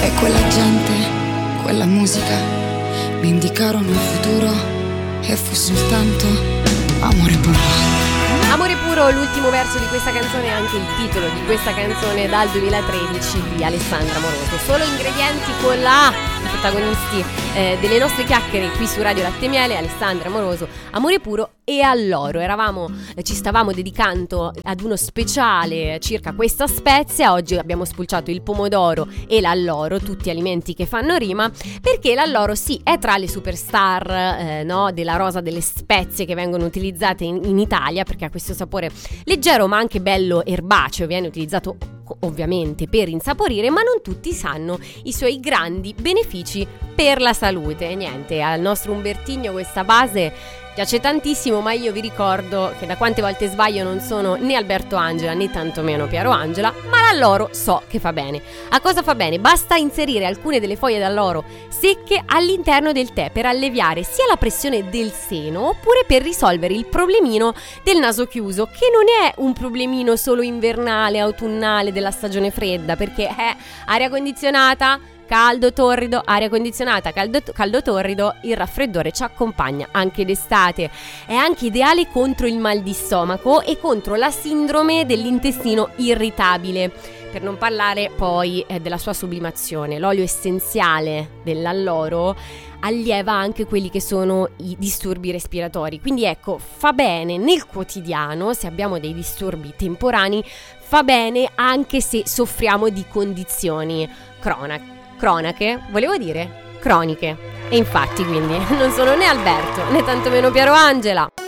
E quella gente, quella musica mi indicarono il futuro e fu soltanto amore puro. Amore puro, l'ultimo verso di questa canzone e anche il titolo di questa canzone dal 2013 di Alessandra Amoroso. Solo ingredienti con la A, i protagonisti delle nostre chiacchiere qui su Radio Latte e Miele, Alessandra Amoroso, Amore puro e Alloro. Ci stavamo dedicando ad uno speciale circa questa spezia. Oggi abbiamo spulciato il pomodoro e l'alloro, tutti alimenti che fanno rima, perché l'alloro sì è tra le superstar no, della rosa delle spezie che vengono utilizzate in Italia, perché ha questo sapore leggero ma anche bello erbaceo, viene utilizzato ovviamente per insaporire, ma non tutti sanno i suoi grandi benefici per la salute. E niente, al nostro Umbertigno questa base piace tantissimo, ma io vi ricordo che da quante volte sbaglio non sono né Alberto Angela né tantomeno Piero Angela, ma l'alloro so che fa bene. A cosa fa bene? Basta inserire alcune delle foglie d'alloro secche all'interno del tè per alleviare sia la pressione del seno oppure per risolvere il problemino del naso chiuso, che non è un problemino solo invernale, autunnale della stagione fredda, perché aria condizionata, caldo torrido, aria condizionata, caldo torrido, il raffreddore ci accompagna anche d'estate. È anche ideale contro il mal di stomaco e contro la sindrome dell'intestino irritabile, per non parlare poi della sua sublimazione. L'olio essenziale dell'alloro allieva anche quelli che sono i disturbi respiratori, quindi ecco, fa bene nel quotidiano se abbiamo dei disturbi temporanei, fa bene anche se soffriamo di condizioni croniche, volevo dire croniche. E infatti quindi non sono né Alberto né tantomeno Piero Angela.